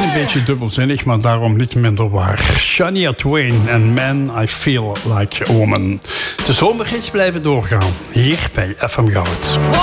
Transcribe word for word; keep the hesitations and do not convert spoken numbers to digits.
Een beetje dubbelzinnig, maar daarom niet minder waar. Shania Twain en Man, I Feel Like a Woman. De zomerhits blijven doorgaan. Hier bij F M Goud.